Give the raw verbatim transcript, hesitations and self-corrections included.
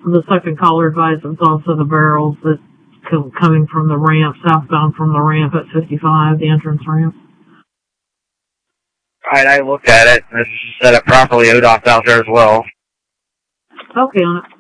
the second caller advised it's also the barrels that co- coming from the ramp, southbound from the ramp at fifty-five, the entrance ramp. Alright, I looked at it. It's set up properly. O D O T's out there as well. Okay on it.